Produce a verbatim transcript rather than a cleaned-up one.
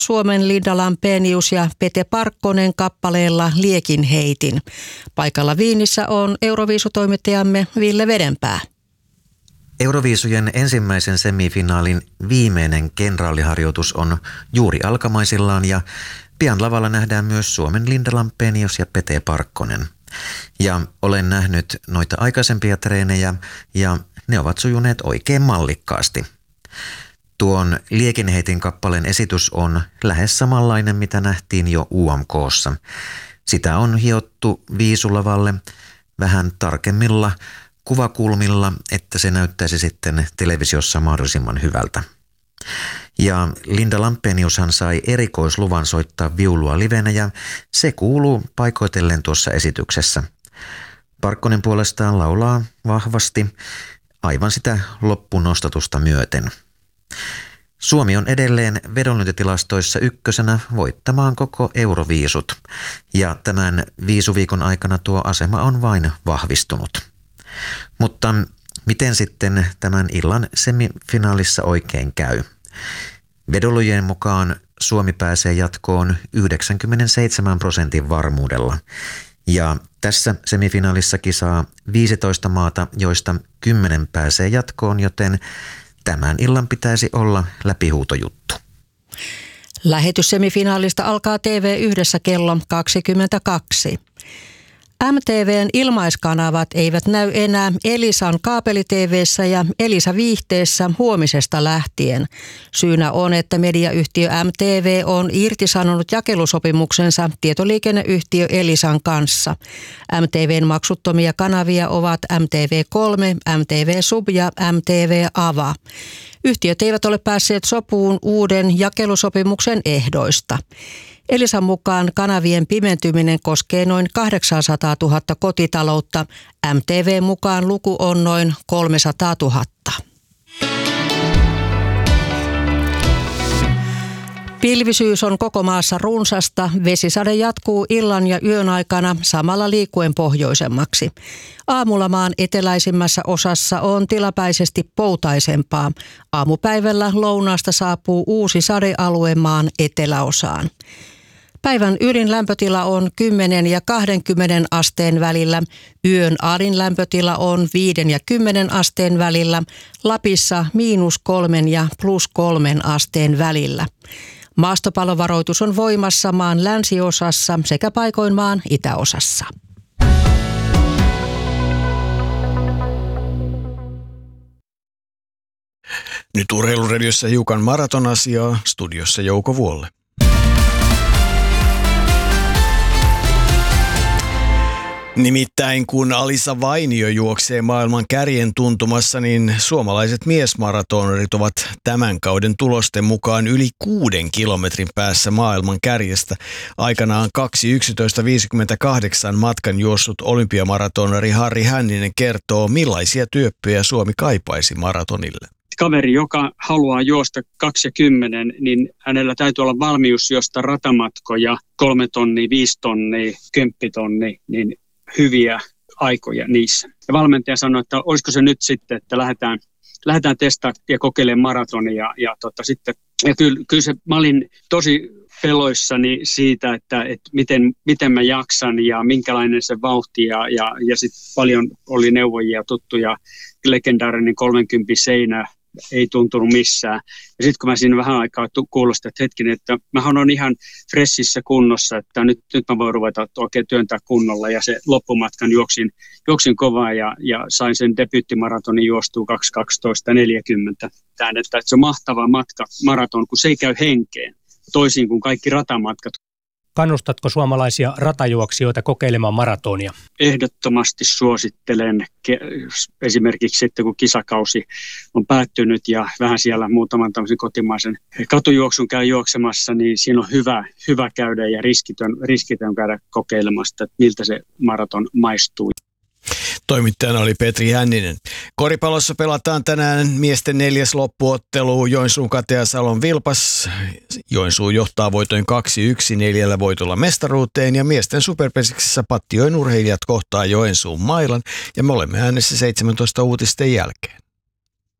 Suomen Linda Lampenius ja Pete Parkkonen kappaleella Liekin heitin. Paikalla Viinissä on Euroviisutoimittajamme Ville Vedenpää. Euroviisujen ensimmäisen semifinaalin viimeinen kenraaliharjoitus on juuri alkamaisillaan ja pian lavalla nähdään myös Suomen Linda Lampenius ja Pete Parkkonen. Ja olen nähnyt noita aikaisempia treenejä ja ne ovat sujuneet oikein mallikkaasti. Tuon Liekinheitin kappaleen esitys on lähes samanlainen, mitä nähtiin jo U M K:ssa. Sitä on hiottu viisulavalle vähän tarkemmilla kuvakulmilla, että se näyttäisi sitten televisiossa mahdollisimman hyvältä. Ja Linda Lampeniushan sai erikoisluvan soittaa viulua livenä ja se kuuluu paikoitellen tuossa esityksessä. Parkkonen puolestaan laulaa vahvasti aivan sitä loppunostatusta myöten. Suomi on edelleen vedonlyöntitilastoissa ykkösenä voittamaan koko Euroviisut ja tämän viisuviikon aikana tuo asema on vain vahvistunut. Mutta miten sitten tämän illan semifinaalissa oikein käy? Vedonlyöjien mukaan Suomi pääsee jatkoon yhdeksänkymmentäseitsemän prosentin varmuudella. Ja tässä semifinaalissa kisaa viisitoista maata, joista kymmenen pääsee jatkoon, joten tämän illan pitäisi olla läpihuutojuttu. Lähetys semifinaalista alkaa T V yhdessä kello kaksikymmentäkaksi. M T V:n ilmaiskanavat eivät näy enää Elisan kaapeli-T V:ssä ja Elisa-viihteessä huomisesta lähtien. Syynä on, että mediayhtiö M T V on irtisanonut jakelusopimuksensa tietoliikenneyhtiö Elisan kanssa. M T V:n maksuttomia kanavia ovat M T V kolme, M T V Sub ja M T V Ava. Yhtiöt eivät ole päässeet sopuun uuden jakelusopimuksen ehdoista. Elisan mukaan kanavien pimentyminen koskee noin kahdeksansataatuhatta kotitaloutta. M T V mukaan luku on noin kolmesataatuhatta. Pilvisyys on koko maassa runsasta. Vesisade jatkuu illan ja yön aikana samalla liikkuen pohjoisemmaksi. Aamulla maan eteläisimmässä osassa on tilapäisesti poutaisempaa. Aamupäivällä lounaasta saapuu uusi sadealue maan eteläosaan. Päivän ylin lämpötila on kymmenen ja kaksikymmentä asteen välillä. Yön alin lämpötila on viiden ja kymmenen asteen välillä. Lapissa miinus kolmen ja plus kolmen asteen välillä. Maastopalovaroitus on voimassa maan länsiosassa sekä paikoin maan itäosassa. Nyt Urheiluradiossa hiukan maratonasiaa, studiossa Jouko Vuolle. Nimittäin kun Alisa Vainio juoksee maailman kärjen tuntumassa, niin suomalaiset miesmaratonerit ovat tämän kauden tulosten mukaan yli kuuden kilometrin päässä maailman kärjestä. Aikanaan kaksi yksitoista viisikymmentäkahdeksan matkan juossut olympiamaratoneri Harri Hänninen kertoo, millaisia työppöjä Suomi kaipaisi maratonille. Kaveri, joka haluaa juosta kaksi ja kymmenen, niin hänellä täytyy olla valmius juosta ratamatkoja kolme tonnia, viisi tonnia, kymppitonni, niin hyviä aikoja niissä. Ja valmentaja sanoi, että olisiko se nyt sitten, että lähdetään, lähdetään testaamaan ja kokeilemaan maratonia. Ja, ja, tota, sitten, ja kyllä, kyllä se, mä olin tosi peloissani siitä, että, että miten, miten mä jaksan ja minkälainen se vauhti. Ja, ja, ja sitten paljon oli neuvojia tuttuja, legendaarinen kolmenkympin seinä. Ei tuntunut missään. Ja sitten kun mä siinä vähän aikaa kuulostin, että hetkinen, että mähän on ihan fressissä kunnossa, että nyt, nyt mä voin ruveta oikein työntää kunnolla. Ja se loppumatkan juoksin, juoksin kovaa ja, ja sain sen debyyttimaratonin juostua kaksi kaksitoista neljäkymmentä. Tän, että se on mahtava matka, maraton, kun se ei käy henkeen, toisin kuin kaikki ratamatkat. Kannustatko suomalaisia ratajuoksijoita kokeilemaan maratonia? Ehdottomasti suosittelen. Esimerkiksi sitten, kun kisakausi on päättynyt ja vähän siellä muutaman tämmöisen kotimaisen katujuoksun käy juoksemassa, niin siinä on hyvä, hyvä käydä ja riskitön, riskitön käydä kokeilemasta, että miltä se maraton maistuu. Toimittajana oli Petri Hänninen. Koripallossa pelataan tänään miesten neljäs loppuottelu Joensuun Kate ja Salon Vilpas. Joensuu johtaa voitoin kaksi yksi neljällä voitolla mestaruuteen ja miesten superpesiksessä Pattijoen urheilijat kohtaa Joensuun Mailan ja me olemme äänessä seitsemäntoista uutisten jälkeen.